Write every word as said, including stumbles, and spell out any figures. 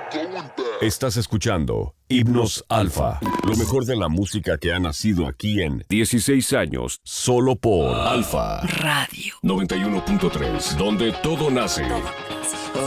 Estás escuchando Himnos Alfa, lo mejor de la música que ha nacido aquí en dieciséis años, solo por Alfa Radio noventa y uno punto tres, donde todo nace.